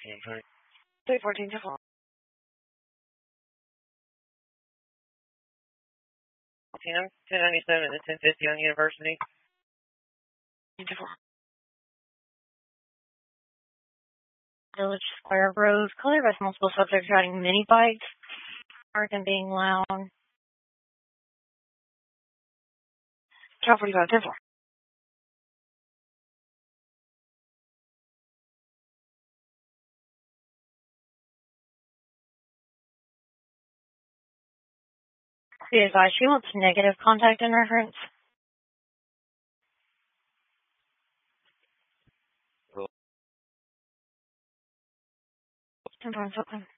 campaign. 314 to 4. 1097 to 1050 on University. 10 to 4. Village Square Rose, clear by multiple subjects riding mini bikes, dark and being loud. 1245 10 4. Be advised, she wants negative contact and reference. Confirm something.